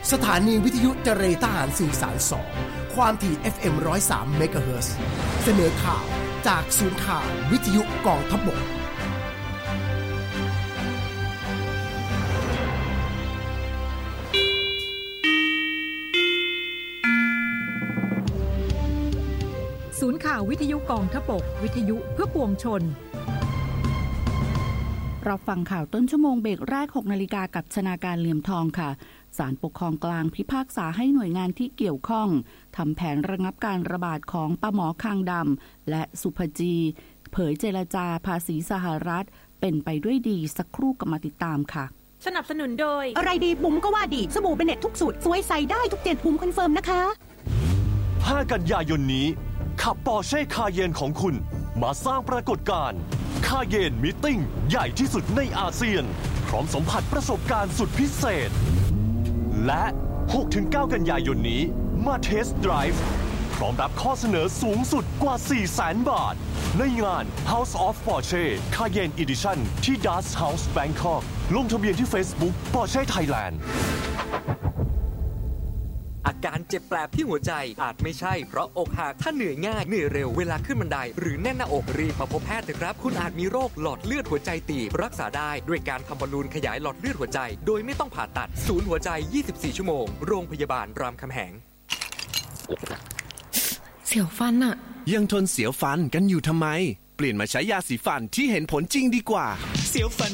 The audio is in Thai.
สถานีวิทยุเจรทหารสื่อสาร2ความถี่ FM 103 เมกะเฮิรตซ์เสนอข่าวจากศูนย์ข่าววิทยุกองทัพบกศูนย์ข่าววิทยุกองทัพบกวิทยุเพื่อปวงชนรับฟังข่าวต้นชั่วโมงเบรกแรก 6 นาฬิกากับชนาการเหลี่ยมทองค่ะศาลปกครองกลางพิพากษาให้หน่วยงานที่เกี่ยวข้องทำแผนระงับการระบาดของปลาหมอคางดำและสุภจีเผยเจรจาภาษีสหรัฐเป็นไปด้วยดีสักครู่กับมาติดตามค่ะสนับสนุนโดยอะไรดีบุ๋มก็ว่าดีสบู่เบเน็ตทุกสูตรสวยใสได้ทุกเจ็ดบุ๋มคอนเฟิร์มนะคะ 5 กันยายนนี้ขับปอร์เช่คาเยนของคุณมาสร้างปรากฏการณ์คาเยนมีตติ้งใหญ่ที่สุดในอาเซียนพร้อมสัมผัสประสบการณ์สุดพิเศษและ 6-9 กันยายนนี้มาเทสต์ไดรฟ์พร้อมรับข้อเสนอสูงสุดกว่า 400,000 บาทในงาน House of Porsche Cayenne Edition ที่ Das House Bangkok ลงทะเบียนที่ Facebook Porsche Thailand อาการเจ็บแปลบที่หัวใจอาจไม่ใช่เพราะอกหักถ้าเหนื่อยง่ายเหนื่อยเร็วเวลาขึ้นบันไดหรือแน่นหน้าอกรีบมาพบแพทย์เถอะครับคุณอาจมีโรคหลอดเลือดหัวใจตีบรักษาได้ด้วยการทำบอลลูนขยายหลอดเลือดหัวใจโดยไม่ต้องผ่าตัดศูนย์หัวใจ24ชั่วโมงโรงพยาบาลรามคำแหงเสียวฟันอะยังทนเสียวฟันกันอยู่ทำไมเปลี่ยนมาใช้ยาสีฟันที่เห็นผลจริงดีกว่าเสียวฟัน